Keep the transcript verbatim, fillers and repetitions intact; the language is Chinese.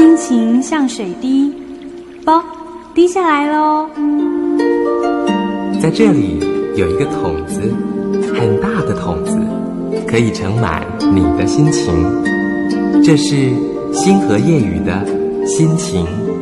心情像水滴，啵，滴下来咯。 在这里有一个桶子，很大的桶子，可以盛满你的心情。这是星河夜雨的心情